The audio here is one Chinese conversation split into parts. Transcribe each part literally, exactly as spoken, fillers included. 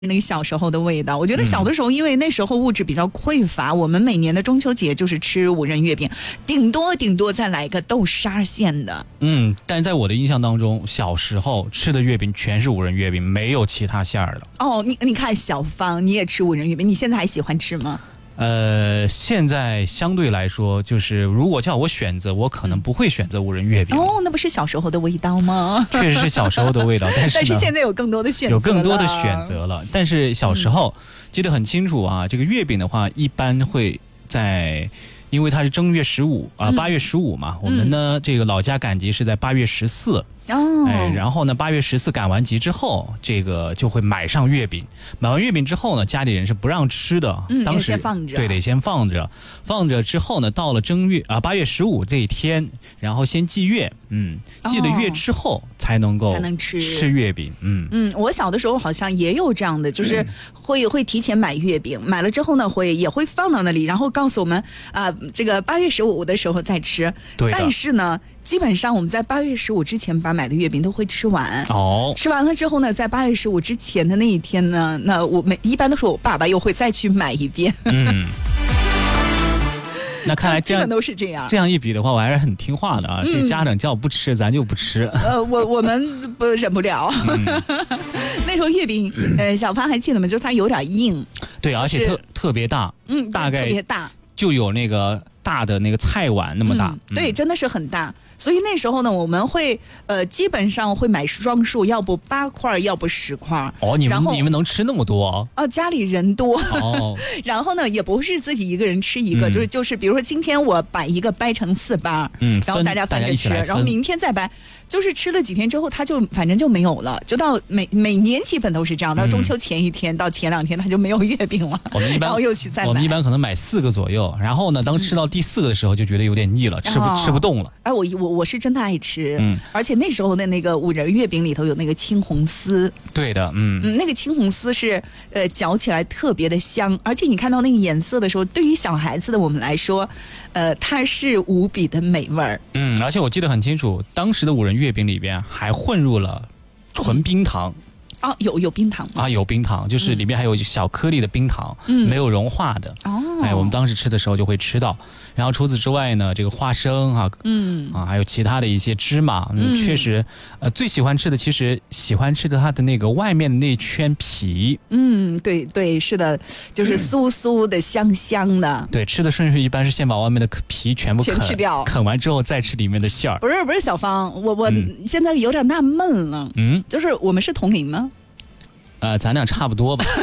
那个小时候的味道，我觉得小的时候，因为那时候物质比较匮乏，嗯、我们每年的中秋节就是吃五仁月饼，顶多顶多再来个豆沙馅的。 嗯，但在我的印象当中，小时候吃的月饼全是五仁月饼，没有其他馅儿的。 哦，你你看小芳，你也吃五仁月饼，你现在还喜欢吃吗？ 呃，现在相对来说，就是如果叫我选择，我可能不会选择五仁月饼。 哦，那不是小时候的味道吗？ 确实是小时候的味道，但是但是现在有更多的选择了， 有更多的选择了。但是小时候、嗯、记得很清楚啊，这个月饼的话，一般会在。因为它是正月十五啊，八月十五嘛、嗯，我们呢这个老家赶集是在八月十四，哦，哎，然后呢八月十四赶完集之后，这个就会买上月饼，买完月饼之后呢，家里人是不让吃的， 嗯， 当时先放着， 对，得先放着，放着之后呢，到了正月啊八月十五这一天，然后先祭月，嗯，祭了月之后、哦、才能够才能吃吃月饼，嗯嗯，我小的时候好像也有这样的，就是会、嗯、会提前买月饼，买了之后呢，会也会放到那里，然后告诉我们啊。呃这个八月十五的时候再吃， 对， 但是呢，基本上我们在八月十五之前把买的月饼都会吃完。 哦， 吃完了之后呢，在八月十五之前的那一天呢，那我们一般都是我爸爸又会再去买一遍。 嗯，那看来这样基本都是这样。 这样一比的话，我还是很听话的啊。嗯、这家长叫我不吃，咱就不吃。 呃，我我们不忍不了。嗯、那时候月饼，呃，小芳还记得吗？就是它有点硬。 对， 就是、 而且特特别大。 嗯， 大概特别大。 就有那个大的那个菜碗那么大、 嗯，对，真的是很大。所以那时候呢，我们会呃基本上会买双数，要不八块，要不十块。 哦，你们你们能吃那么多？哦， 呃、家里人多。 哦， 然后呢，也不是自己一个人吃一个，嗯、就是就是，比如说今天我把一个掰成四瓣， 嗯， 然后大家分着吃，然后明天再掰。就是吃了几天之后，它就反正就没有了，就到每每年基本都是这样，到中秋前一天、嗯、到前两天，它就没有月饼了。 我们一般然后又去再买。 我们一般可能买四个左右，然后呢，当吃到第四个的时候，就觉得有点腻了，嗯、吃不、哦、吃不动了。 哎，我我我是真的爱吃，嗯，而且那时候的那个五仁月饼里头有那个青红丝， 对的，嗯嗯，那个青红丝是呃嚼起来特别的香，而且你看到那个颜色的时候，对于小孩子的我们来说，呃，它是无比的美味儿。 嗯，而且我记得很清楚，当时的五仁月饼里边还混入了纯冰糖。 哦，有有冰糖吗？ 啊，有冰糖，就是里面还有小颗粒的冰糖，嗯，没有融化的。哦，哎，我们当时吃的时候就会吃到。然后除此之外呢，这个花生啊，嗯啊，还有其他的一些芝麻，嗯，确实，呃，最喜欢吃的其实喜欢吃的它的那个外面的那圈皮。 嗯，对对，是的，就是酥酥的、香香的。 对，吃的顺序一般是先把外面的皮全部啃全吃掉， 啃完之后再吃里面的馅儿。 不是不是，小芳，我我、嗯、现在有点纳闷了。嗯，就是我们是同龄吗？ 呃，咱俩差不多吧。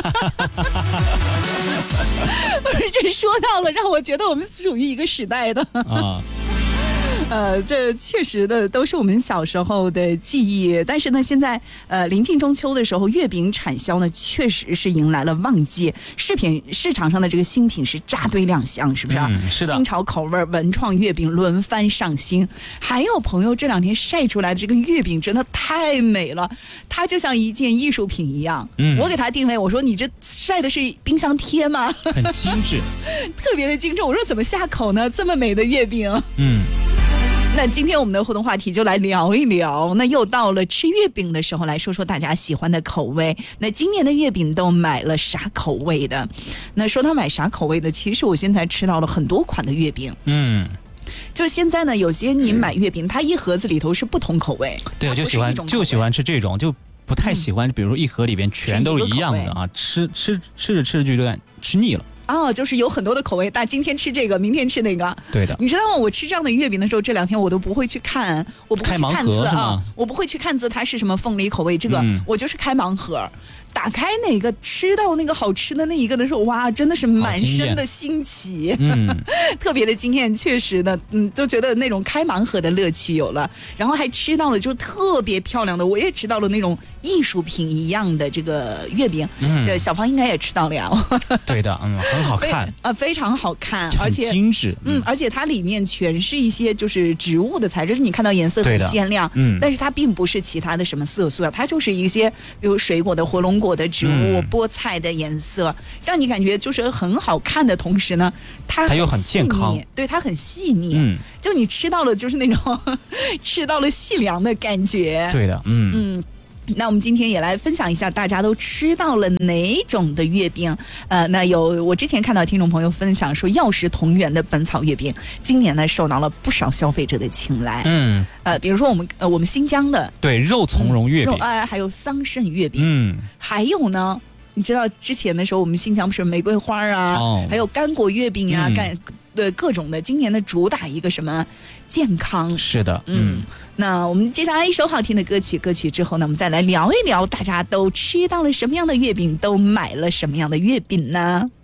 不是，这说到了，让我觉得我们属于一个时代的啊。呃，这确实的都是我们小时候的记忆，但是呢，现在呃临近中秋的时候，月饼产销呢确实是迎来了旺季，市品市场上的这个新品是扎堆亮相，是不是、啊嗯？是的。 新潮口味、文创月饼轮番上新，还有朋友这两天晒出来的这个月饼真的太美了，它就像一件艺术品一样。嗯，我给它定位，我说你这晒的是冰箱贴吗？ 很精致， 特别的精致。我说怎么下口呢？这么美的月饼，嗯。那今天我们的互动话题就来聊一聊，那又到了吃月饼的时候，来说说大家喜欢的口味。那今年的月饼都买了啥口味的？那说到买啥口味的，其实我现在吃到了很多款的月饼。嗯，就现在呢，有些你买月饼，它一盒子里头是不同口味。 对，就喜欢就喜欢吃这种，就不太喜欢，嗯、比如说一盒里边全都是一样的啊，吃吃吃着吃着就有点吃腻了。 哦，就是有很多的口味，但今天吃这个，明天吃那个。 对的， 你知道吗？我吃这样的月饼的时候，这两天我都不会去看，我不会去看字啊，我不会去看字，它是什么凤梨口味，这个、嗯、我就是开盲盒。打开哪个吃到那个好吃的那一个的时候，哇，真的是满身的新奇，嗯，特别的惊艳，确实的，嗯，就觉得那种开盲盒的乐趣有了，然后还吃到了就特别漂亮的，我也吃到了那种艺术品一样的这个月饼，嗯，呃，小芳应该也吃到了呀， 对的，嗯，很好看， 啊、呃，非常好看，而且很精致， 嗯，而且它里面全是一些就是植物的材质，你看到颜色很鲜亮，嗯，但是它并不是其他的什么色素啊，它就是一些比如水果的火龙果的植物、嗯、菠菜的颜色，让你感觉就是很好看的同时呢，它它又很健康， 对，它很细腻，嗯，就你吃到了就是那种吃到了细粮的感觉， 对的，嗯嗯。 那我们今天也来分享一下，大家都吃到了哪种的月饼？呃，那有我之前看到听众朋友分享说，药食同源的本草月饼，今年呢受到了不少消费者的青睐。嗯，呃，比如说我们呃我们新疆的对肉苁蓉月饼， 哎、呃，还有桑葚月饼， 嗯， 还有呢，你知道之前的时候我们新疆不是玫瑰花啊，哦、还有干果月饼啊，干、嗯。对各种的，今年的主打一个什么健康？ 是的， 嗯。嗯那我们接下来一首好听的歌曲，歌曲之后呢，我们再来聊一聊，大家都吃到了什么样的月饼，都买了什么样的月饼呢？